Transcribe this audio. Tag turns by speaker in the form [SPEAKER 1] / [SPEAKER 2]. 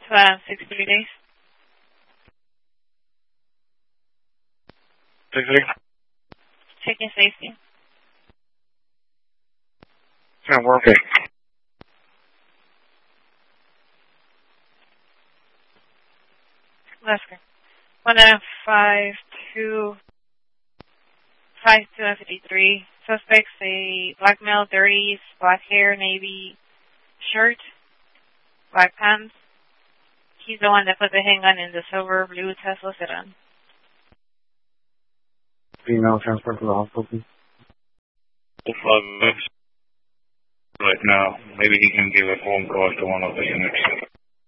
[SPEAKER 1] 63 days.
[SPEAKER 2] 63?
[SPEAKER 1] Checking safety.
[SPEAKER 2] Yeah, we're okay.
[SPEAKER 1] That's good. 15253. Suspects a black male, 30s, black hair, navy shirt, black pants. He's the one that put the handgun in the silver blue Tesla sedan.
[SPEAKER 2] Female transfer to the hospital, please. Right now, maybe he can give a phone call to one of the units.